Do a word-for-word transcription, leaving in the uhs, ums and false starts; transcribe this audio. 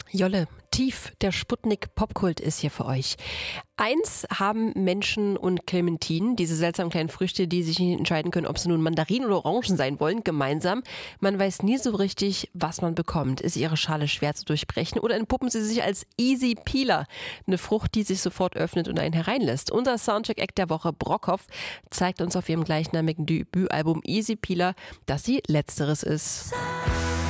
Jolle, tief, der Sputnik Popkult ist hier für euch. Eins haben Menschen und Clementinen, diese seltsamen kleinen Früchte, die sich nicht entscheiden können, ob sie nun Mandarinen oder Orangen sein wollen, gemeinsam. Man weiß nie so richtig, was man bekommt. Ist ihre Schale schwer zu durchbrechen oder entpuppen sie sich als Easy Peeler? Eine Frucht, die sich sofort öffnet und einen hereinlässt. Unser Soundcheck-Act der Woche, Brockhoff, zeigt uns auf ihrem gleichnamigen Debütalbum Easy Peeler, dass sie letzteres ist.